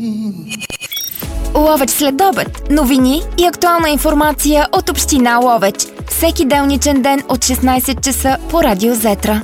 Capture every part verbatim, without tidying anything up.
Ловеч след обед. Новини и актуална информация от община Ловеч. Всеки делничен ден от шестнайсет часа по Радио Зетра.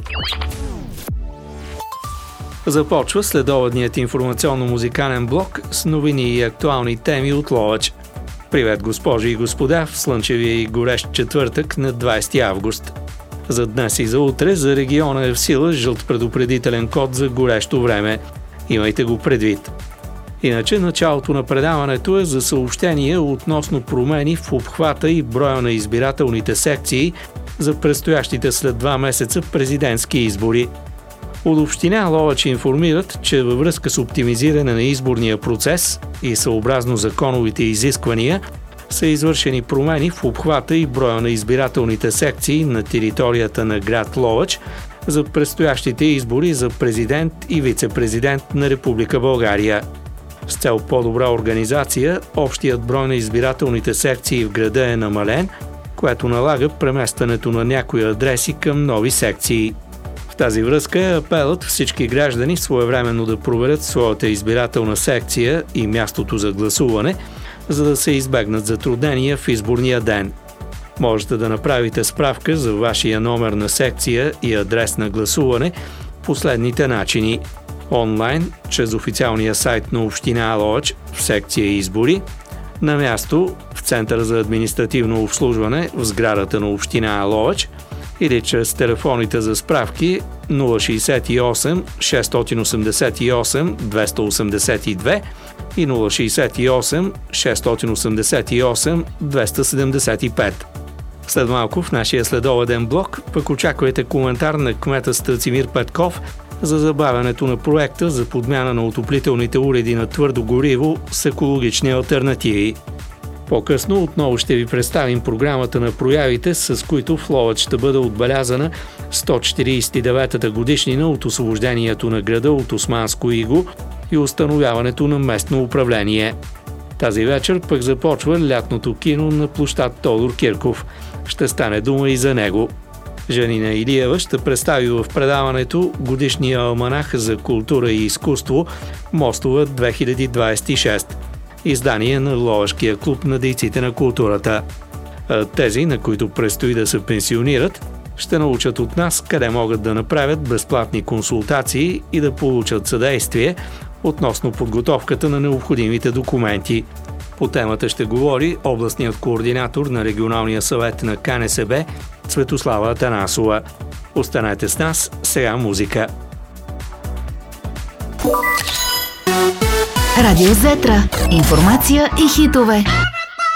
Започва следобедният информационно-музикален блок с новини и актуални теми от Ловеч. Привет, госпожи и господа, в слънчевия и горещ четвъртък на двайсети август. За днес и за утре за региона е в сила жълт предупредителен код за горещо време. Имайте го предвид. Иначе началото на предаването е за съобщение относно промени в обхвата и броя на избирателните секции за предстоящите след два месеца президентски избори. От община Ловеч информират, че във връзка с оптимизиране на изборния процес и съобразно законовите изисквания са извършени промени в обхвата и броя на избирателните секции на територията на град Ловеч за предстоящите избори за президент и вице-президент на Република България. С цел по-добра организация, общият брой на избирателните секции в града е намален, което налага преместването на някои адреси към нови секции. В тази връзка е апелът всички граждани своевременно да проверят своята избирателна секция и мястото за гласуване, за да се избегнат затруднения в изборния ден. Можете да направите справка за вашия номер на секция и адрес на гласуване по следните начини: онлайн, чрез официалния сайт на община Ловеч в секция Избори, на място в Центъра за административно обслужване в сградата на община Ловеч или чрез телефоните за справки нула шейсет и осем шестстотин осемдесет и осем двеста осемдесет и две и нула шейсет и осем шестстотин осемдесет и осем двеста седемдесет и пет. След малко в нашия следобеден блок пък очаквайте коментар на кмета Страцимир Петков за забавянето на проекта за подмяна на отоплителните уреди на твърдо гориво с екологични алтернативи. По-късно отново ще ви представим програмата на проявите, с които в Ловеч ще бъде отбелязана сто четирийсет и деветата годишнина от освобождението на града от османско иго и установяването на местно управление. Тази вечер пък започва лятното кино на площад Тодор Кирков. Ще стане дума и за него. Жанина Илиева ще представи в предаването годишния алманах за култура и изкуство Мостова две хиляди двайсет и шеста, издание на Ловешкия клуб на дейците на културата. А тези, на които предстои да се пенсионират, ще научат от нас къде могат да направят безплатни консултации и да получат съдействие относно подготовката на необходимите документи. По темата ще говори областният координатор на регионалния съвет на Ка Не Се Бе Цветослава Атанасова. Останете с нас, сега музика. Радио Зетра. Информация и хитове.